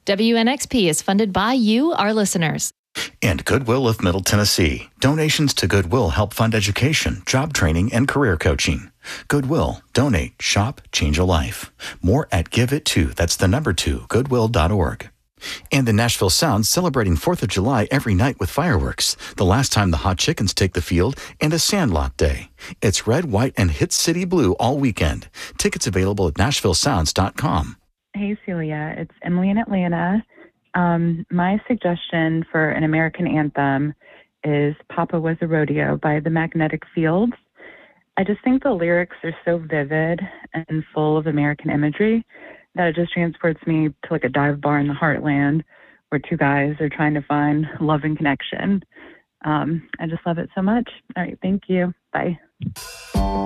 WNXP is funded by you, our listeners. And Goodwill of Middle Tennessee. Donations to Goodwill help fund education, job training, and career coaching. Goodwill. Donate. Shop. Change a life. More at GiveIt2. That's the number 2, goodwill.org. And the Nashville Sounds celebrating 4th of July every night with fireworks. The last time the Hot Chickens take the field and a Sandlot Day. It's red, white, and Hit City Blue all weekend. Tickets available at NashvilleSounds.com. Hey, Celia. It's Emily in Atlanta. My suggestion for an American anthem is Papa Was a Rodeo by the Magnetic Fields. I just think the lyrics are so vivid and full of American imagery that it just transports me to like a dive bar in the heartland where two guys are trying to find love and connection. I just love it so much. All right. Thank you. Bye.